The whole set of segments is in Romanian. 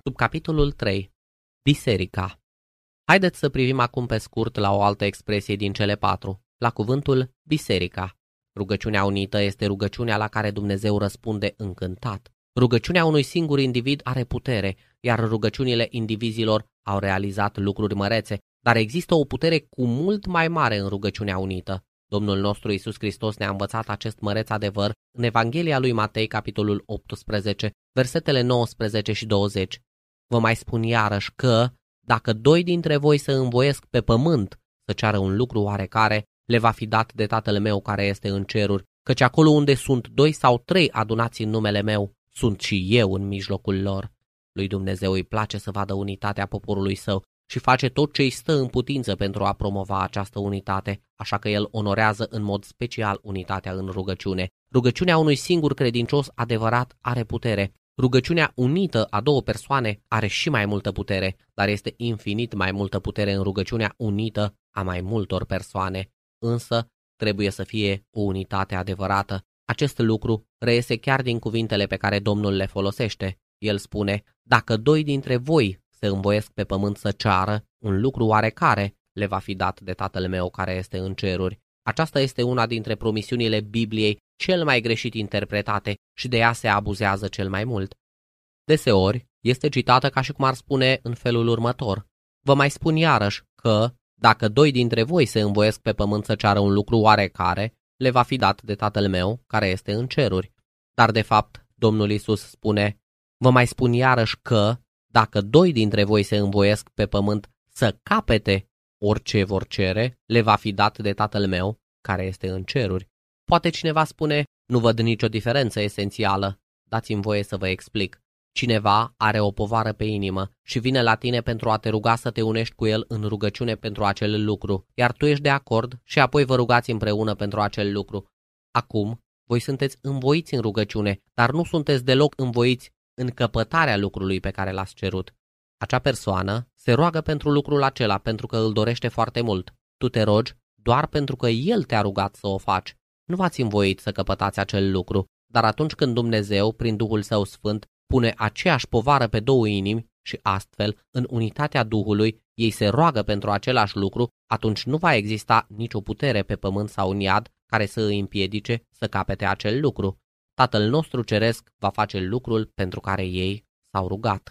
Subcapitolul 3. Biserica. Haideți să privim acum pe scurt la o altă expresie din cele 4, la cuvântul biserica. Rugăciunea unită este rugăciunea la care Dumnezeu răspunde încântat. Rugăciunea unui singur individ are putere, iar rugăciunile indivizilor au realizat lucruri mărețe, dar există o putere cu mult mai mare în rugăciunea unită. Domnul nostru Iisus Hristos ne-a învățat acest măreț adevăr în Evanghelia lui Matei, capitolul 18, versetele 19 și 20. Vă mai spun iarăși că, dacă 2 dintre voi se învoiesc pe pământ să ceară un lucru oarecare, le va fi dat de Tatăl meu care este în ceruri, căci acolo unde sunt 2 sau 3 adunați în numele meu, sunt și eu în mijlocul lor. Lui Dumnezeu îi place să vadă unitatea poporului său și face tot ce îi stă în putință pentru a promova această unitate, așa că el onorează în mod special unitatea în rugăciune. Rugăciunea unui singur credincios adevărat are putere. Rugăciunea unită a 2 persoane are și mai multă putere, dar este infinit mai multă putere în rugăciunea unită a mai multor persoane. Însă, trebuie să fie o unitate adevărată. Acest lucru reiese chiar din cuvintele pe care Domnul le folosește. El spune, dacă 2 dintre voi se învoiesc pe pământ să ceară un lucru oarecare, le va fi dat de Tatăl meu care este în ceruri. Aceasta este una dintre promisiunile Bibliei cel mai greșit interpretate și de ea se abuzează cel mai mult. Deseori este citată ca și cum ar spune în felul următor: vă mai spun iarăși că, dacă 2 dintre voi se învoiesc pe pământ să ceară un lucru oarecare, le va fi dat de Tatăl meu care este în ceruri. Dar de fapt, Domnul Iisus spune, vă mai spun iarăși că, dacă 2 dintre voi se învoiesc pe pământ să capete orice vor cere, le va fi dat de Tatăl meu care este în ceruri. Poate cineva spune, nu văd nicio diferență esențială. Dați-mi voie să vă explic. Cineva are o povară pe inimă și vine la tine pentru a te ruga să te unești cu el în rugăciune pentru acel lucru, iar tu ești de acord și apoi vă rugați împreună pentru acel lucru. Acum, voi sunteți învoiți în rugăciune, dar nu sunteți deloc învoiți în căpătarea lucrului pe care l-ați cerut. Acea persoană se roagă pentru lucrul acela pentru că îl dorește foarte mult. Tu te rogi doar pentru că el te-a rugat să o faci. Nu v-ați învoit să căpătați acel lucru, dar atunci când Dumnezeu, prin Duhul Său Sfânt, pune aceeași povară pe 2 inimi și astfel, în unitatea Duhului, ei se roagă pentru același lucru, atunci nu va exista nicio putere pe pământ sau în iad care să îi împiedice să capete acel lucru. Tatăl nostru ceresc va face lucrul pentru care ei s-au rugat.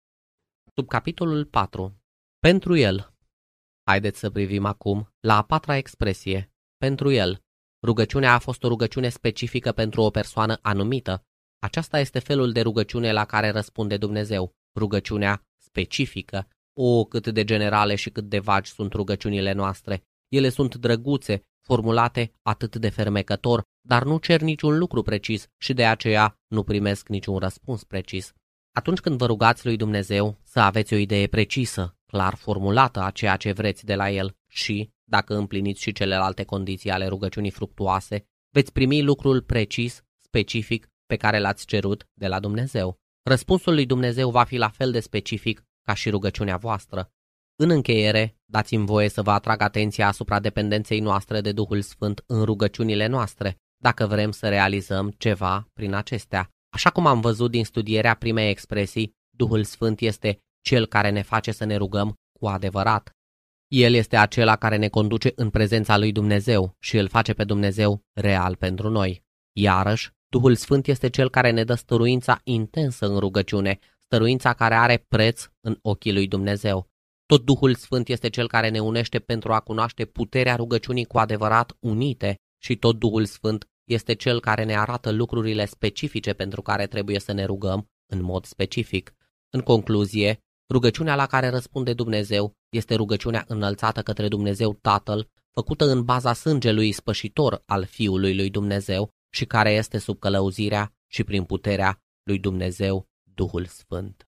Subcapitolul 4. Pentru el. Haideți să privim acum la a 4-a expresie. Pentru el. Rugăciunea a fost o rugăciune specifică pentru o persoană anumită. Aceasta este felul de rugăciune la care răspunde Dumnezeu. Rugăciunea specifică. O, cât de generale și cât de vagi sunt rugăciunile noastre. Ele sunt drăguțe, formulate atât de fermecător, dar nu cer niciun lucru precis și de aceea nu primesc niciun răspuns precis. Atunci când vă rugați lui Dumnezeu, să aveți o idee precisă, clar formulată a ceea ce vreți de la El și, dacă împliniți și celelalte condiții ale rugăciunii fructuoase, veți primi lucrul precis, specific, pe care l-ați cerut de la Dumnezeu. Răspunsul lui Dumnezeu va fi la fel de specific ca și rugăciunea voastră. În încheiere, dați-mi voie să vă atrag atenția asupra dependenței noastre de Duhul Sfânt în rugăciunile noastre, dacă vrem să realizăm ceva prin acestea. Așa cum am văzut din studierea primei expresii, Duhul Sfânt este Cel care ne face să ne rugăm cu adevărat. El este acela care ne conduce în prezența lui Dumnezeu și îl face pe Dumnezeu real pentru noi. Iarăși, Duhul Sfânt este Cel care ne dă stăruința intensă în rugăciune, stăruința care are preț în ochii lui Dumnezeu. Tot Duhul Sfânt este Cel care ne unește pentru a cunoaște puterea rugăciunii cu adevărat unite și tot Duhul Sfânt este Cel care ne arată lucrurile specifice pentru care trebuie să ne rugăm în mod specific. În concluzie, rugăciunea la care răspunde Dumnezeu este rugăciunea înălțată către Dumnezeu Tatăl, făcută în baza sângelui ispășitor al Fiului lui Dumnezeu și care este sub călăuzirea și prin puterea lui Dumnezeu Duhul Sfânt.